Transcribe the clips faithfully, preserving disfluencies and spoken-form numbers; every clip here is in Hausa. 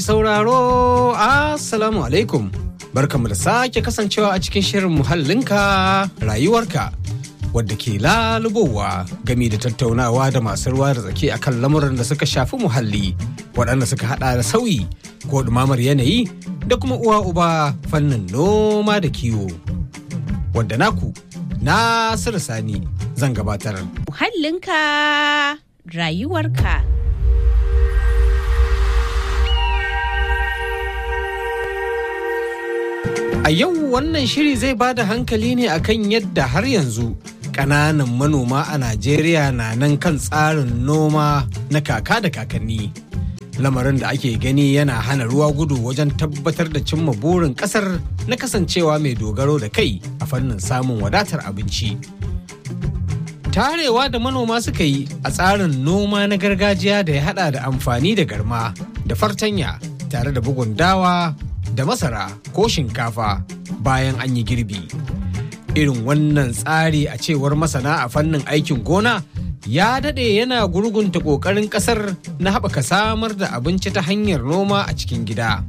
Sauraro, Assalamu alaikum. Barkamu da sake kasancewa a cikin shirin muhallinka rayuwarka wadda ke lalubowa gami da tattaunawa da masu ruwa da tsaki akan lamuran da suka shafi muhalli waɗanda suka hada da sauyi ko ɗumamar yanayi da kuma uwa uba fannin noma da kiwo. Wadda naku Nasiru Sani zan gabatar. Muhallinka rayuwarka. A yau wannan shiri zai ba da hankali ne akan yadda har yanzu ƙananan manoma a Najeriya na nan kan tsarin noma na kaka da kakanni. Lamarin da ake gani yana hana ruwa gudu wajen tabbatar da cimma burin ƙasar na kasancewa mai dogaro da kai a fannin samun wadatar abinci. Tarewa da manoma suka yi a tsarin noma na gargajiya da ya hada da amfani da garma da fartanya tare da bugun dawa da masara ko shinkafa bayan an yi girbi. Irin wannan tsari a cewar masana a fannin aikin gona ya daɗe yana gurgunta ƙoƙarin ƙasar na haɓaka samar da abinci ta hanyar noma a cikin gida.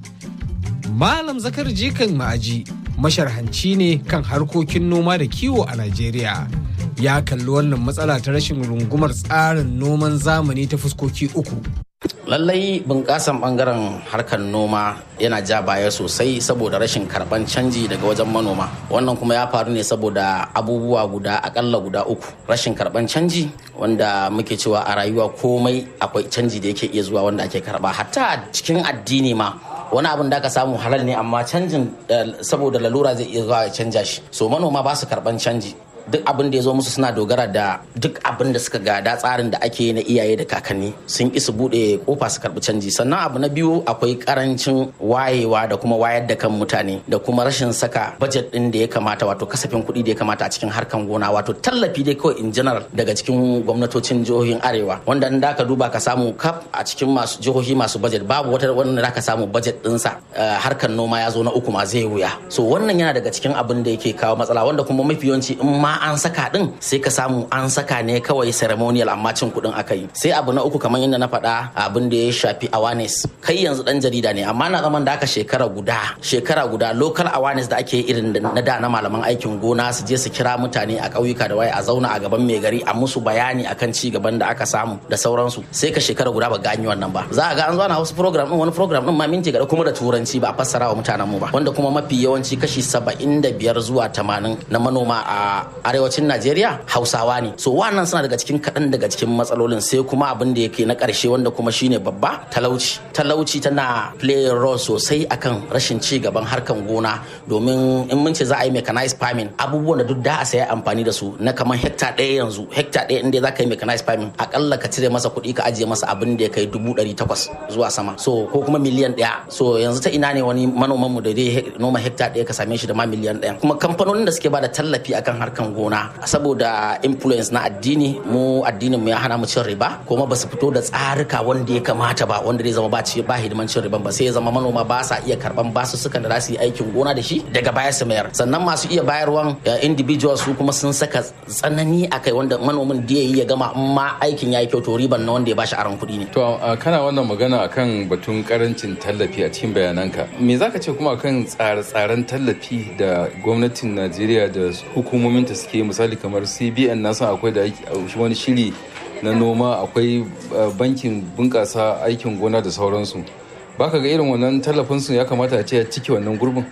Malam Zakar Jikan Ma'aji masharhanci ne kan harkokin noma da kiwo a Najeriya. Ya kalli wannan matsala ta rashin rungumar tsarin noman zamani ta fuskoki uku. Lallai bunƙasan ɓangaren harkar noma yana ja baya sosai saboda rashin karɓan canji daga wajen manoma. Wannan kuma ya faru ne saboda abubuwa guda akalla guda uku. Rashin karɓan canji wanda muke cewa a rayuwa komai akwai canji da yake iya zuwa wanda ake karɓa. Hatta cikin addini ma wani abin da aka samu halal ne amma canjin saboda lalura zai iya zuwa ya canja shi. So manoma ba su karɓan canji. Duk abin da ya zo musu suna dogara da duk abin da suka gada tsarin da ake na iyaye da kakanni sun ki su bude kofa su karbi canji. Sannan abu na biyu akwai karancin wayewa da kuma wayar da kan mutane da kuma rashin saka budget din da ya kamata wato kasafin kuɗi da ya kamata a cikin harkan gona wato tallafi dai kawai in general daga cikin gwamnatocin jihohin arewa wanda in da ka duba ka samu kaf a cikin masu jihohi masu budget babu wata wanda da ka samu budget dinsa harkan noma ya zo na uku ma zai wuya. So wannan yana daga cikin abin da yake kawo matsala wanda kuma mafi yawanci in ma an saka din sai ka samu an saka ne kawai ceremonial amma cin kudin aka yi. Sai abu na uku kamar yadda na faɗa abin da ya shafi awareness. Kai yanzu dan jarida ne amma na zaman da aka shekara guda shekara guda local awareness da ake irin na da na malaman aikin gona su je su kira mutane a ƙauyuka da waye a zauna a gaban mai gari a musu bayani akan ci gaban da aka samu da sauransu. Sai ka shekara guda ba gani wannan ba. Za a ga an zo na wasu program din wani program din ma minti gada kuma da turanci ba a fassara wa mutanen mu ba wanda kuma mafi yawanci kashi saba'in da biyar zuwa tamanin na manoma a arewacin Najeriya Hausawa ne. So wannan suna daga cikin kaɗan daga cikin matsalolin. Sai kuma abin da yake na ƙarshe wanda kuma shine babba talauci. Talauci tana play role sosai akan rashin ci gaban harkan gona domin in mun ce za a yi mechanized farming abubuwan da duk da a saya amfani da su na kamar hekta ɗaya yanzu hekta ɗaya inda za ka yi mechanized farming akalla ka cire masa kuɗi ka ajiye masa abin da ya kai dubu ɗari takwas zuwa sama so ko kuma miliyan ɗaya. So yanzu ta ina ne wani manoman mu da dai noma hekta ɗaya ka same shi da ma miliyan ɗaya. Kuma kamfanonin da suke bada tallafi akan harkan gona saboda influence na addini mu addinin mu ya hana mu cin riba kuma ba su fito da tsarika wanda ya kamata ba wanda zai zama ba ci ba hidiman cin riban ba sai ya zama manoma ba sa iya karban basu sukan da za su yi aikin gona da shi daga baya su mayar. Sannan masu iya bayarwan individuals su kuma sun saka tsanani akai wanda manomin da yayi ya gama amma aikin yayi kyau to riban na wanda ya bashi aron kuɗi ne. To kana wannan magana akan batun karancin tallafi a cikin bayananka me zaka ce kuma akan tsare-tsaren tallafi da gwamnatin Najeriya da hukumomin ta suke misali kamar C B N na san akwai da wani shiri na noma akwai bankin bunƙasa aikin gona da sauransu baka ga irin wannan tallafin su ya kamata a ce ya cike wannan gurbin.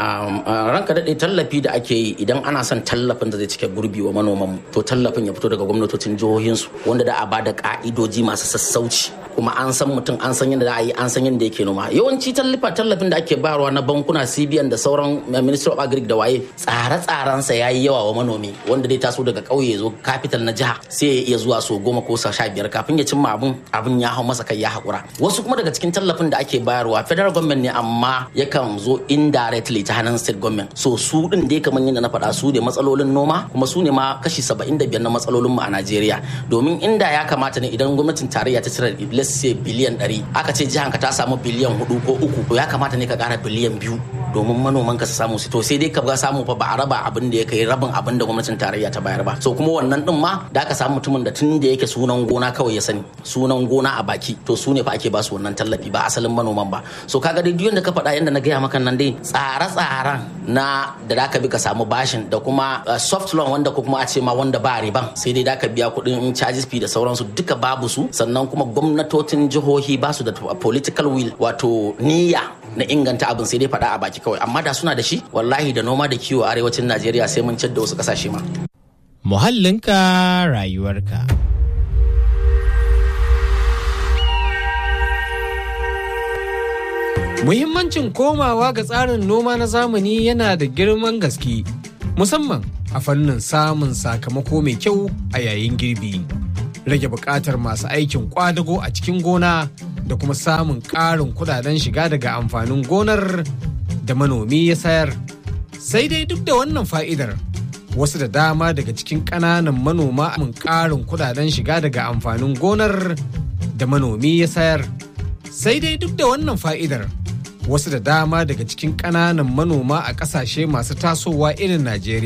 ranka daɗe tallafi da ake yi idan ana son tallafin da zai cike gurbi wa manoman to tallafin ya fito daga gwamnatocin jihohinsu wanda da a ba da ka'idoji masu sassauci kuma an san mutum an san yadda za a yi an san yadda yake noma. Yawanci tallafa tallafin da ake bayarwa na bankuna C B N da sauran Ministry of Agric da waye tsare-tsarensa ya yi yawa wa manomi wanda dai taso daga ƙauye zo capital na jiha sai ya iya zuwa so goma ko sha biyar kafin ya cimma abun abun ya hau masa kai ya haƙura. Wasu kuma daga cikin tallafin da ake bayarwa federal government ne amma yakan zo indirectly ta hannun state government. So su din dai kamar yadda na faɗa su ne matsalolin noma kuma su ne ma kashi saba'in da biyar na matsalolin mu a Najeriya domin inda ya kamata ne idan gwamnatin tarayya ta cire let's say biliyan ɗari aka ce jihanka ta samu biliyan hudu ko uku to ya kamata ne ka ƙara biliyan biyu domin manoman ka su samu su to sai dai ka ga samu fa ba a raba abin da ya kai rabin abin da gwamnatin tarayya ta bayar ba so kuma wannan din ma da aka samu mutumin da tun da yake sunan gona kawai ya sani sunan gona a baki to su ne fa ake ba su wannan tallafi ba asalin manoman ba so kaga dai duk da ka faɗa yanda na gaya maka nan dai tsare-tsaren na da da ka bi ka samu bashin da kuma soft loan wanda ko kuma a ce ma wanda ba riban sai dai da ka biya kuɗin charges fee da sauransu duka babu su sannan kuma gwamnatocin jihohi ba su da political will wato niyya na inganta abin sai dai faɗa a baki kawai amma da suna da shi wallahi da noma da kiwo a arewacin Najeriya sai mun ciyar da wasu ƙasashe ma. Muhallinka rayuwarka. Muhimmancin komawa ga tsarin noma na zamani yana da girman gaske, musamman a fannin samun sakamako mai kyau a yayin girbi, rage buƙatar masu aikin ƙwadago a cikin gona da kuma samun ƙarin kudaden shiga daga amfanin gonar da manomi ya sayar. Sai dai duk da wannan fa'idar, wasu da dama daga cikin ƙananan manoma mun ƙarin kudaden shiga daga amfanin gonar da manomi ya sayar. Sai dai duk da wannan fa'idar, wasu da dama daga cikin ƙananan manoma a ƙasashe masu tasowa irin Najeriya